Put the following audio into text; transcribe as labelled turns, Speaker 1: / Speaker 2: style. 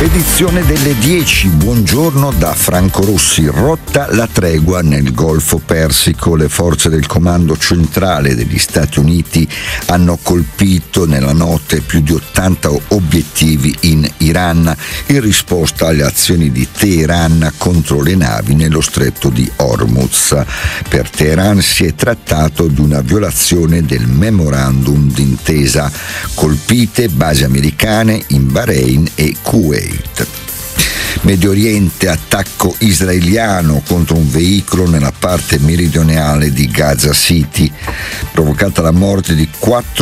Speaker 1: Edizione delle 10, buongiorno da Franco Rossi. Rotta la tregua nel Golfo Persico. Le forze del comando centrale degli Stati Uniti hanno colpito nella notte più di 80 obiettivi in Iran in risposta alle azioni di Teheran contro le navi nello stretto di Hormuz. Per Teheran si è trattato di una violazione del memorandum d'intesa. Colpite basi americane in Bahrain e Kuwait. Medio Oriente, attacco israeliano contro un veicolo nella parte meridionale di Gaza City, provocata la morte di 4